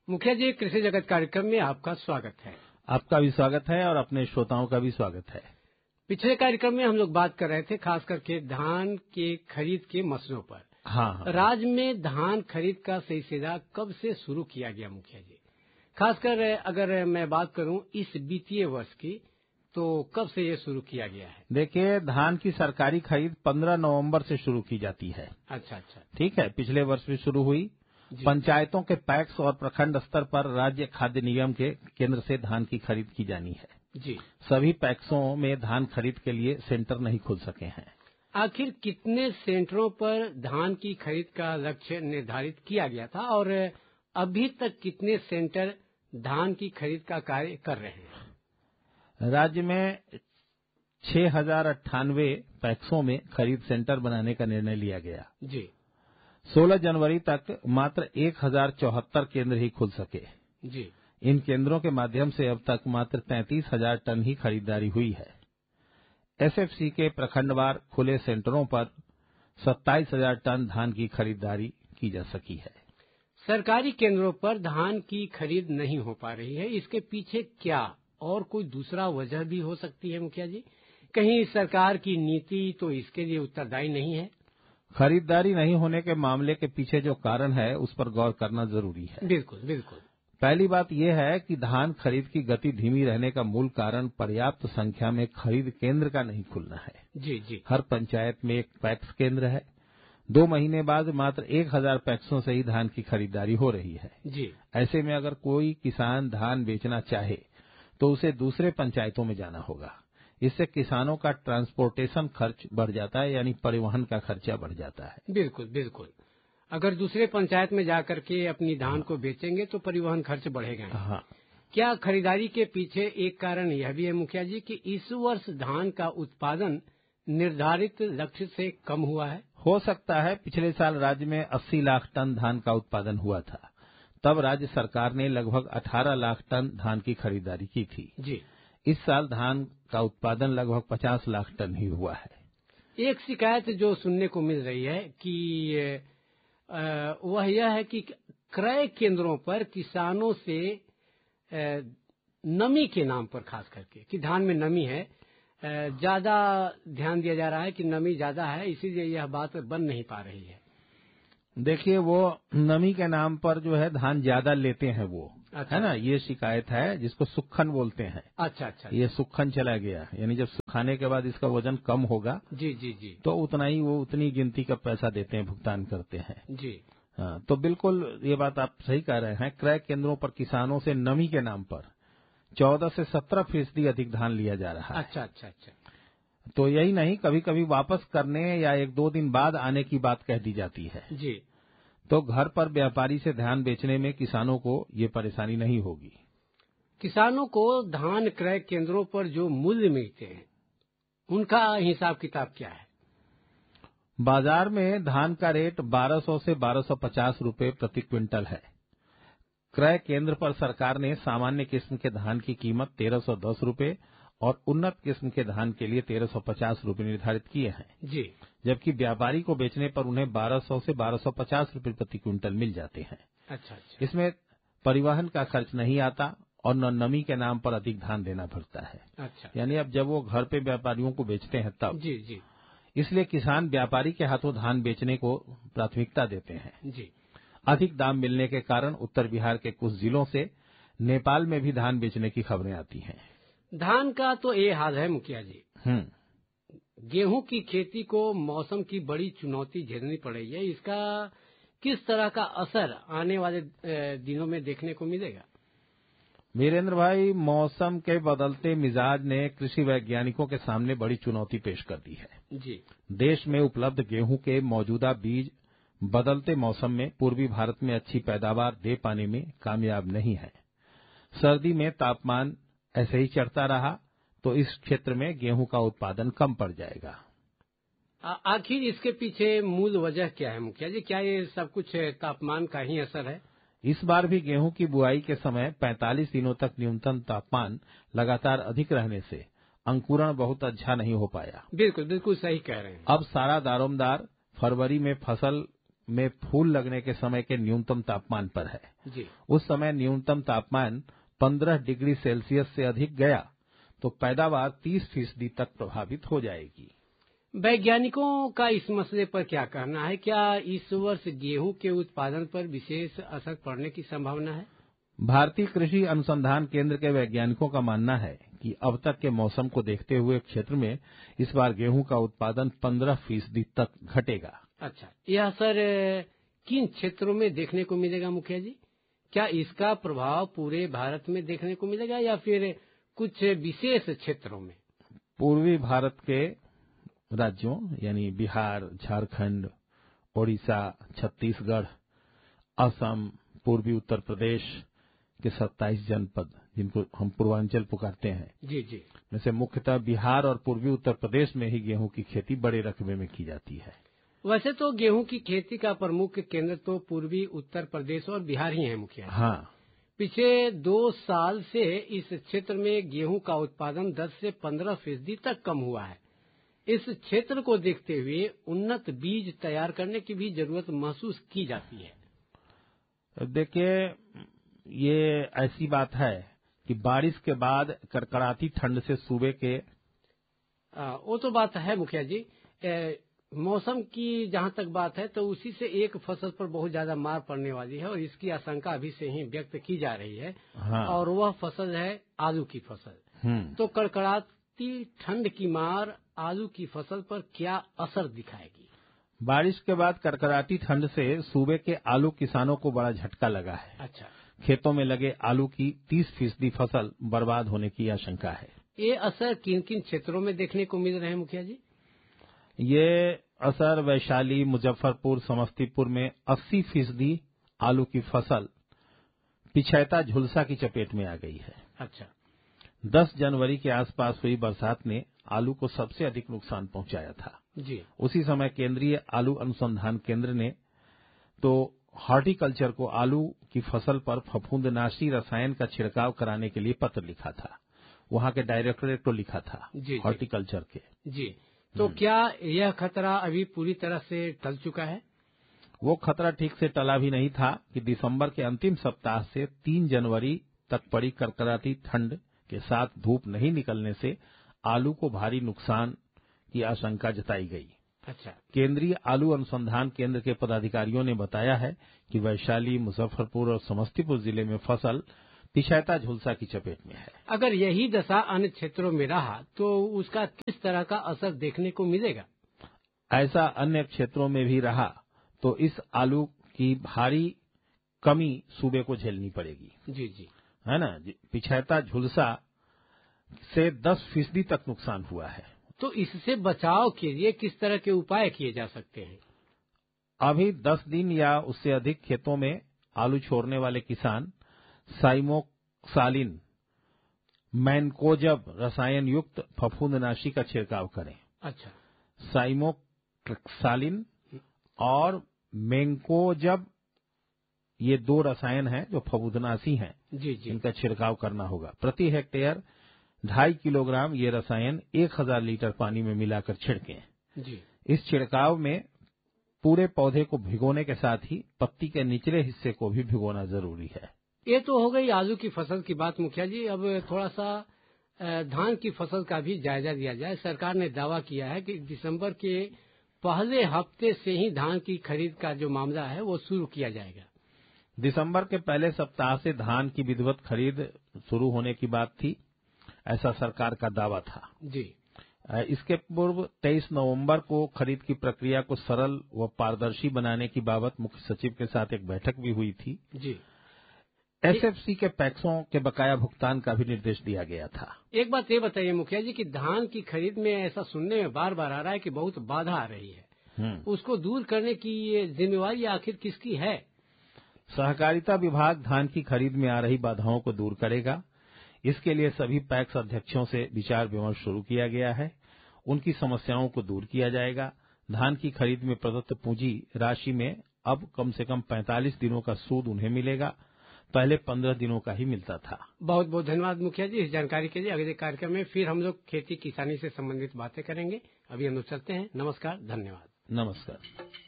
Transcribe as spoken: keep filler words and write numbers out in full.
मुखिया जी, कृषि जगत कार्यक्रम में आपका स्वागत है। आपका भी स्वागत है और अपने श्रोताओं का भी स्वागत है। पिछले कार्यक्रम में हम लोग बात कर रहे थे खास करके धान के खरीद के मसलों पर। हाँ, हाँ। राज्य में धान खरीद का सिलसिला कब से शुरू किया गया मुखिया जी? खासकर अगर मैं बात करूं इस वित्तीय वर्ष की, तो कब से ये शुरू किया गया है? देखिए, धान की सरकारी खरीद पंद्रह नवंबर से शुरू की जाती है। अच्छा अच्छा, ठीक है। पिछले वर्ष भी शुरू हुई। पंचायतों के पैक्स और प्रखंड स्तर पर राज्य खाद्य निगम के केंद्र से धान की खरीद की जानी है जी। सभी पैक्सों में धान खरीद के लिए सेंटर नहीं खुल सके हैं। आखिर कितने सेंटरों पर धान की खरीद का लक्ष्य निर्धारित किया गया था और अभी तक कितने सेंटर धान की खरीद का कार्य कर रहे हैं? राज्य में छह हजार अट्ठानवे पैक्सों में खरीद सेंटर बनाने का निर्णय लिया गया जी। सोलह जनवरी तक मात्र एक हजार चौहत्तर केंद्र ही खुल सके जी। इन केंद्रों के माध्यम से अब तक मात्र तैंतीस हजार टन ही खरीदारी हुई है। एसएफसी के प्रखंडवार खुले सेंटरों पर सत्ताईस हजार टन धान की खरीदारी की जा सकी है। सरकारी केंद्रों पर धान की खरीद नहीं हो पा रही है, इसके पीछे क्या और कोई दूसरा वजह भी हो सकती है मुखिया जी? कहीं सरकार की नीति तो इसके लिए उत्तरदायी नहीं है? खरीदारी नहीं होने के मामले के पीछे जो कारण है उस पर गौर करना जरूरी है। बिल्कुल बिल्कुल। पहली बात यह है कि धान खरीद की गति धीमी रहने का मूल कारण पर्याप्त संख्या में खरीद केंद्र का नहीं खुलना है। जी जी। हर पंचायत में एक पैक्स केंद्र है। दो महीने बाद मात्र एक हजार पैक्सों से ही धान की खरीदारी हो रही है जी। ऐसे में अगर कोई किसान धान बेचना चाहे तो उसे दूसरे पंचायतों में जाना होगा। इससे किसानों का ट्रांसपोर्टेशन खर्च बढ़ जाता है, यानी परिवहन का खर्चा बढ़ जाता है। बिल्कुल बिल्कुल। अगर दूसरे पंचायत में जाकर के अपनी धान हाँ। को बेचेंगे तो परिवहन खर्च बढ़ेगा। हाँ। क्या खरीदारी के पीछे एक कारण यह भी है मुखिया जी कि इस वर्ष धान का उत्पादन निर्धारित लक्ष्य से कम हुआ है? हो सकता है। पिछले साल राज्य में अस्सी लाख टन धान का उत्पादन हुआ था, तब राज्य सरकार ने लगभग अठारह लाख टन धान की खरीदारी की थी जी। इस साल धान का उत्पादन लगभग पचास लाख टन ही हुआ है। एक शिकायत जो सुनने को मिल रही है कि वह यह है कि क्रय केंद्रों पर किसानों से नमी के नाम पर खास करके कि धान में नमी है, ज्यादा ध्यान दिया जा रहा है कि नमी ज्यादा है, इसीलिए यह बात बन नहीं पा रही है। देखिए, वो नमी के नाम पर जो है धान ज्यादा लेते हैं वो। अच्छा। है ना, ये शिकायत है जिसको सुक्खन बोलते हैं। अच्छा अच्छा। ये सुक्खन चला गया, यानी जब सुखाने के बाद इसका वजन कम होगा जी जी जी तो उतना ही वो उतनी गिनती का पैसा देते हैं, भुगतान करते हैं जी। हाँ, तो बिल्कुल ये बात आप सही कह रहे हैं। क्रय केंद्रों पर किसानों से नमी के नाम पर चौदह से सत्रह फीसदी अधिक धान लिया जा रहा है। अच्छा अच्छा अच्छा। तो यही नहीं, कभी कभी वापस करने या एक दो दिन बाद आने की बात कह दी जाती है जी। तो घर पर व्यापारी से धान बेचने में किसानों को ये परेशानी नहीं होगी। किसानों को धान क्रय केंद्रों पर जो मूल्य मिलते हैं उनका हिसाब किताब क्या है? बाजार में धान का रेट बारह सौ से बारह सौ पचास रुपए प्रति क्विंटल है। क्रय केंद्र पर सरकार ने सामान्य किस्म के धान की कीमत तेरह सौ दस रुपए और उन्नत किस्म के धान के लिए तेरह सौ पचास रुपए निर्धारित किए हैं जी। जबकि व्यापारी को बेचने पर उन्हें बारह सौ से बारह सौ पचास रुपए प्रति क्विंटल मिल जाते हैं। अच्छा अच्छा। इसमें परिवहन का खर्च नहीं आता और न नमी के नाम पर अधिक धान देना पड़ता है। अच्छा। यानी अब जब वो घर पे व्यापारियों को बेचते हैं तब जी जी। इसलिए किसान व्यापारी के हाथों धान बेचने को प्राथमिकता देते हैं जी। अधिक दाम मिलने के कारण उत्तर बिहार के कुछ जिलों से नेपाल में भी धान बेचने की खबरें आती हैं। धान का तो ये हाल है मुखिया जी। हम्म। गेहूं की खेती को मौसम की बड़ी चुनौती झेलनी पड़ रही है, इसका किस तरह का असर आने वाले दिनों में देखने को मिलेगा? वीरेंद्र भाई, मौसम के बदलते मिजाज ने कृषि वैज्ञानिकों के सामने बड़ी चुनौती पेश कर दी है जी। देश में उपलब्ध गेहूं के मौजूदा बीज बदलते मौसम में पूर्वी भारत में अच्छी पैदावार दे पाने में कामयाब नहीं है। सर्दी में तापमान ऐसे ही चढ़ता रहा तो इस क्षेत्र में गेहूं का उत्पादन कम पड़ जाएगा। आखिर इसके पीछे मूल वजह क्या है मुखिया जी? क्या ये सब कुछ तापमान का ही असर है? इस बार भी गेहूं की बुआई के समय पैंतालीस दिनों तक न्यूनतम तापमान लगातार अधिक रहने से अंकुरण बहुत अच्छा नहीं हो पाया। बिल्कुल बिल्कुल सही कह रहे हैं। अब सारा दारोमदार फरवरी में फसल में फूल लगने के समय के न्यूनतम तापमान पर है। जी। उस समय न्यूनतम तापमान पंद्रह डिग्री सेल्सियस से अधिक गया तो पैदावार तीस फीसदी तक प्रभावित हो जाएगी। वैज्ञानिकों का इस मसले पर क्या कहना है? क्या इस वर्ष गेहूं के उत्पादन पर विशेष असर पड़ने की संभावना है? भारतीय कृषि अनुसंधान केंद्र के वैज्ञानिकों का मानना है कि अब तक के मौसम को देखते हुए क्षेत्र में इस बार गेहूं का उत्पादन पंद्रह फीसदी तक घटेगा। अच्छा, यह असर किन क्षेत्रों में देखने को मिलेगा मुखिया जी? क्या इसका प्रभाव पूरे भारत में देखने को मिलेगा या फिर कुछ विशेष क्षेत्रों में? पूर्वी भारत के राज्यों यानी बिहार, झारखंड, ओडिशा, छत्तीसगढ़, असम, पूर्वी उत्तर प्रदेश के सत्ताईस जनपद जिनको हम पूर्वांचल पुकारते हैं, जी जी, जैसे मुख्यतः बिहार और पूर्वी उत्तर प्रदेश में ही गेहूं की खेती बड़े रकबे में की जाती है। वैसे तो गेहूं की खेती का प्रमुख केंद्र तो पूर्वी उत्तर प्रदेश और बिहार ही है मुखिया। हाँ, पिछले दो साल से इस क्षेत्र में गेहूं का उत्पादन दस से पंद्रह फीसदी तक कम हुआ है। इस क्षेत्र को देखते हुए उन्नत बीज तैयार करने की भी जरूरत महसूस की जाती है। देखिए, ये ऐसी बात है कि बारिश के बाद कड़कड़ाती ठंड से सूबे के आ, वो तो बात है मुखिया जी। ए, मौसम की जहां तक बात है तो उसी से एक फसल पर बहुत ज्यादा मार पड़ने वाली है और इसकी आशंका अभी से ही व्यक्त की जा रही है। हाँ। और वह फसल है आलू की फसल। तो कड़कड़ाती ठंड की मार आलू की फसल पर क्या असर दिखाएगी? बारिश के बाद कड़कड़ाती ठंड से सूबे के आलू किसानों को बड़ा झटका लगा है। अच्छा, खेतों में लगे आलू की तीस फीसदी फसल बर्बाद होने की आशंका है। ये असर किन किन क्षेत्रों में देखने को मिल रहे हैं मुखिया जी? ये असर वैशाली, मुजफ्फरपुर, समस्तीपुर में अस्सी फीसदी आलू की फसल पिछैता झुलसा की चपेट में आ गई है। अच्छा, दस जनवरी के आसपास हुई बरसात ने आलू को सबसे अधिक नुकसान पहुंचाया था। जी। उसी समय केंद्रीय आलू अनुसंधान केंद्र ने तो हॉर्टिकल्चर को आलू की फसल पर फफूंदनाशी रसायन का छिड़काव कराने के लिए पत्र लिखा था। वहां के डायरेक्टरेट को लिखा था, हॉर्टिकल्चर के। जी, तो क्या यह खतरा अभी पूरी तरह से टल चुका है? वो खतरा ठीक से टला भी नहीं था कि दिसंबर के अंतिम सप्ताह से तीन जनवरी तक पड़ी कड़कड़ाती ठंड के साथ धूप नहीं निकलने से आलू को भारी नुकसान की आशंका जताई गई। अच्छा, केंद्रीय आलू अनुसंधान केंद्र के पदाधिकारियों ने बताया है कि वैशाली, मुजफ्फरपुर और समस्तीपुर जिले में फसल पिछैता झुलसा की चपेट में है। अगर यही दशा अन्य क्षेत्रों में रहा तो उसका किस तरह का असर देखने को मिलेगा? ऐसा अन्य क्षेत्रों में भी रहा तो इस आलू की भारी कमी सूबे को झेलनी पड़ेगी। जी जी, है ना। पिछैता झुलसा से दस फीसदी तक नुकसान हुआ है। तो इससे बचाव के लिए किस तरह के उपाय किए जा सकते हैं? अभी दस दिन या उससे अधिक खेतों में आलू छोड़ने वाले किसान साइमोक्सालिन मैनकोजब रसायन युक्त फफूंदनाशी का छिड़काव करें। अच्छा, साइमोक्सालिन और मैनकोजब ये दो रसायन हैं जो फफूंदनाशी हैं। जी जी, इनका छिड़काव करना होगा। प्रति हेक्टेयर ढाई किलोग्राम ये रसायन एक हजार लीटर पानी में मिलाकर छिड़कें। जी, इस छिड़काव में पूरे पौधे को भिगोने के साथ ही पत्ती के निचले हिस्से को भी भिगोना जरूरी है। ये तो हो गई आलू की फसल की बात मुखिया जी। अब थोड़ा सा धान की फसल का भी जायजा लिया जाए। सरकार ने दावा किया है कि दिसंबर के पहले हफ्ते से ही धान की खरीद का जो मामला है वो शुरू किया जाएगा। दिसंबर के पहले सप्ताह से धान की विधिवत खरीद शुरू होने की बात थी, ऐसा सरकार का दावा था। जी, इसके पूर्व तेईस नवंबर को खरीद की प्रक्रिया को सरल व पारदर्शी बनाने की बाबत मुख्य सचिव के साथ एक बैठक भी हुई थी। जी, एसएफसी के पैक्सों के बकाया भुगतान का भी निर्देश दिया गया था। एक बात ये बताइए मुखिया जी कि धान की खरीद में ऐसा सुनने में बार बार आ रहा है कि बहुत बाधा आ रही है, उसको दूर करने की ये जिम्मेवारी आखिर किसकी है? सहकारिता विभाग धान की खरीद में आ रही बाधाओं को दूर करेगा। इसके लिए सभी पैक्स अध्यक्षों से विचार विमर्श शुरू किया गया है। उनकी समस्याओं को दूर किया जाएगा। धान की खरीद में प्रदत्त पूंजी राशि में अब कम से कम पैंतालीस दिनों का सूद उन्हें मिलेगा, पहले पंद्रह दिनों का ही मिलता था। बहुत बहुत धन्यवाद मुखिया जी इस जानकारी के लिए। अगले कार्यक्रम में फिर हम लोग खेती किसानी से संबंधित बातें करेंगे। अभी हम लोग चलते हैं। नमस्कार, धन्यवाद। नमस्कार।